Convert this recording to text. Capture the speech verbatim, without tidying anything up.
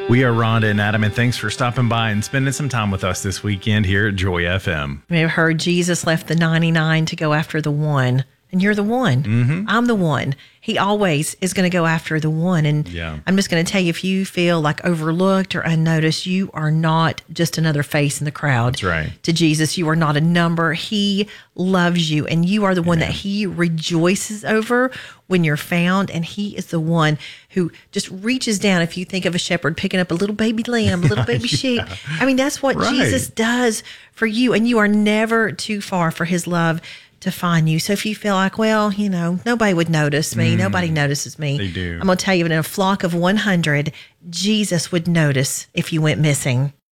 We are Rhonda and Adam, and thanks for stopping by and spending some time with us this weekend here at Joy F M. We have heard Jesus left the ninety-nine to go after the one, and you're the one. Mm-hmm. I'm the one. He always is going to go after the one. And yeah. I'm just going to tell you, if you feel like overlooked or unnoticed, you are not just another face in the crowd. That's right. To Jesus, you are not a number. He loves you, and you are the one Amen. that he rejoices over when you're found. And he is the one who just reaches down. If you think of a shepherd picking up a little baby lamb, a little baby yeah. sheep, I mean, that's what right. Jesus does for you. And you are never too far for his love to find you. So if you feel like, well, you know, nobody would notice me, mm, nobody notices me. They do. I'm going to tell you, in a flock of one hundred, Jesus would notice if you went missing.